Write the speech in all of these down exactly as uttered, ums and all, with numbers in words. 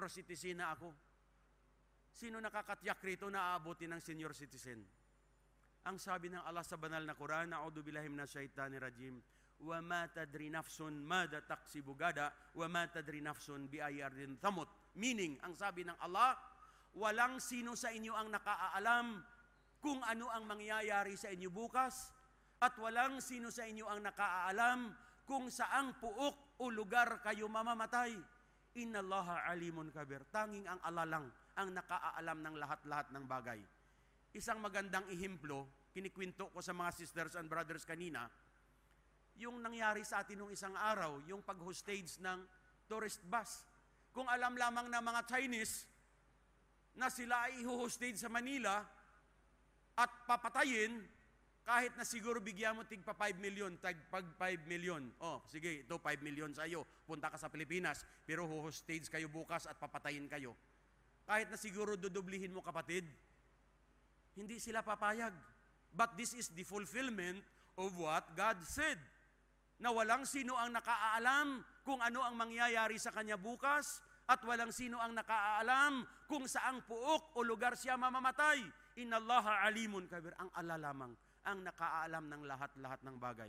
senior citizen na ako. Sino nakakatiyak rito na aabutin ng senior citizen? Ang sabi ng Allah sa banal na Quran, A'udhu billahi minash shaitanir rajim, wa ma tadri nafsun mada taksibu gada, wa ma tadri nafsun bi ayyi ardin thamut. Meaning, ang sabi ng Allah, walang sino sa inyo ang nakaalam kung ano ang mangyayari sa inyo bukas, at walang sino sa inyo ang nakaalam kung saang puok o lugar kayo mamamatay. Innallaha alimun kabir. Tanging ang Allah lang ang nakaalam ng lahat-lahat ng bagay. Isang magandang ehemplo, kinikwento ko sa mga sisters and brothers kanina, yung nangyari sa atin nung isang araw, yung pag-hostage ng tourist bus. Kung alam lamang ng mga Chinese na sila ay i-hostage sa Manila at papatayin, kahit na siguro bigyan mo tigpa five million, tagpag five million. Oh, sige, ito five million sa iyo. Punta ka sa Pilipinas, pero hostage kayo bukas at papatayin kayo. Kahit na siguro dudublihin mo, kapatid, hindi sila papayag. But this is the fulfillment of what God said. Na walang sino ang nakaalam kung ano ang mangyayari sa kanya bukas, at walang sino ang nakaalam kung saang puok o lugar siya mamamatay. Innallaha alimun kabir. Ang Allah lamang ang nakaalam ng lahat-lahat ng bagay.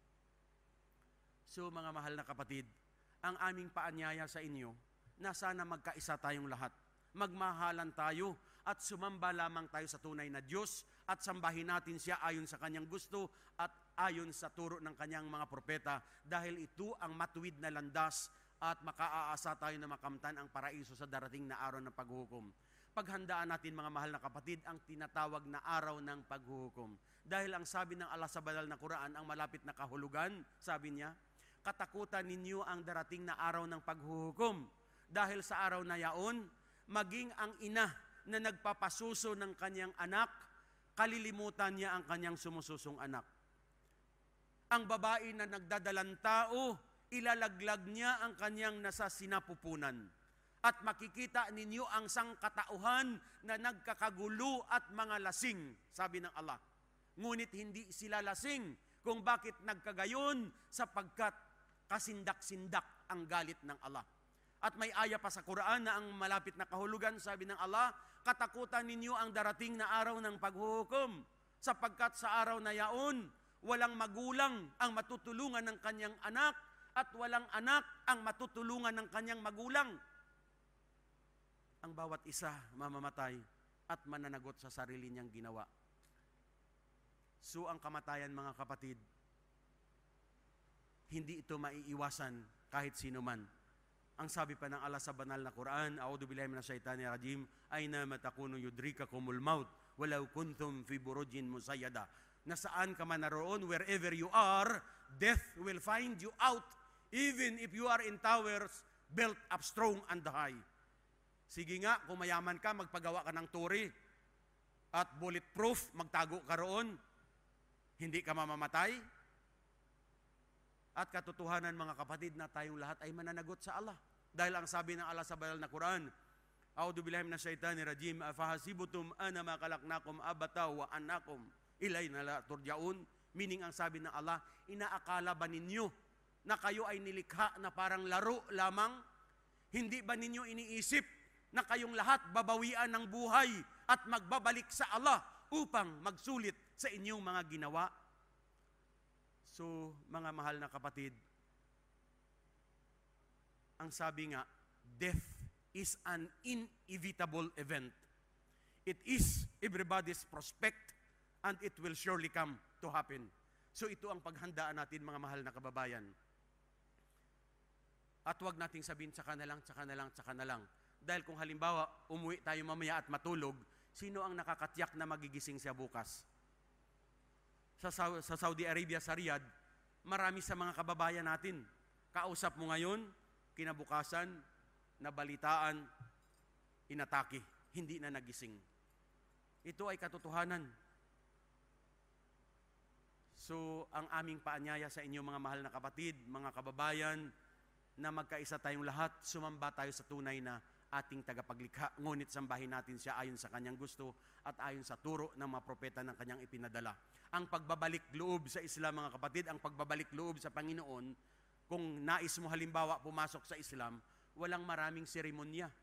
So mga mahal na kapatid, ang aming paanyaya sa inyo na sana magkaisa tayong lahat. Magmahalan tayo at sumamba lamang tayo sa tunay na Diyos at sambahin natin siya ayon sa kanyang gusto at ayon sa turo ng kanyang mga propeta, dahil ito ang matuwid na landas at makaaasa tayo na makamtan ang paraiso sa darating na araw ng paghuhukom. Paghandaan natin mga mahal na kapatid ang tinatawag na araw ng paghuhukom. Dahil ang sabi ng Allah sa banal na Quran, ang malapit na kahulugan, sabi niya, katakutan ninyo ang darating na araw ng paghuhukom. Dahil sa araw na yaon, maging ang ina na nagpapasuso ng kanyang anak, kalilimutan niya ang kanyang sumususong anak. Ang babae na nagdadalang tao, ilalaglag niya ang kanyang nasa sinapupunan. At makikita ninyo ang sangkatauhan na nagkakagulo at mga lasing, sabi ng Allah. Ngunit hindi sila lasing kung bakit nagkagayon, sapagkat kasindak-sindak ang galit ng Allah. At may aya pa sa Quran na ang malapit na kahulugan, sabi ng Allah, katakutan ninyo ang darating na araw ng paghuhukom, sapagkat sa araw na yaon, walang magulang ang matutulungan ng kanyang anak, at walang anak ang matutulungan ng kanyang magulang. Ang bawat isa mamamatay at mananagot sa sarili niyang ginawa. So ang kamatayan, mga kapatid, hindi ito maiiwasan kahit sino man. Ang sabi pa ng Allah sa banal na Quran, A'udhu billahi minash shaitanir rajim, Aina matakunu yudrikakumul maut, walau kuntum fi burujin musayyada. Nasaan ka man naroon, wherever you are, death will find you out, even if you are in towers built up strong and high. Sige nga, kung mayaman ka, magpagawa ka ng turi at bulletproof, magtago ka roon, hindi ka mamamatay. At katotohanan, mga kapatid, na tayong lahat ay mananagot sa Allah. Dahil ang sabi ng Allah sa banal na Quran, A'udhu billahi minash shaitanir rajim, afahasibutum anama khalaqnakum abata wa annakum ilayna la turja'un. Meaning, ang sabi ng Allah, inaakala ba ninyo na kayo ay nilikha na parang laro lamang? Hindi ba ninyo iniisip na kayong lahat babawian ng buhay at magbabalik sa Allah upang magsulit sa inyong mga ginawa? So, mga mahal na kapatid, ang sabi nga, death is an inevitable event. It is everybody's prospect and it will surely come to happen. So, ito ang paghandaan natin, mga mahal na kababayan. At huwag nating sabihin, tsaka na lang, tsaka na lang, tsaka na lang. Dahil kung halimbawa, umuwi tayo mamaya at matulog, sino ang nakakatiyak na magigising siya bukas? Sa, sa Saudi Arabia, sa Riyadh, marami sa mga kababayan natin. Kausap mo ngayon, kinabukasan, nabalitaan, inatake, hindi na nagising. Ito ay katotohanan. So, ang aming paanyaya sa inyo, mga mahal na kapatid, mga kababayan, na magkaisa tayong lahat, sumamba tayo sa tunay na ating tagapaglikha, ngunit sambahin natin siya ayon sa kanyang gusto at ayon sa turo ng mga propeta ng kanyang ipinadala. Ang pagbabalik loob sa Islam, mga kapatid, ang pagbabalik loob sa Panginoon, kung nais mo halimbawa pumasok sa Islam, walang maraming seremonya.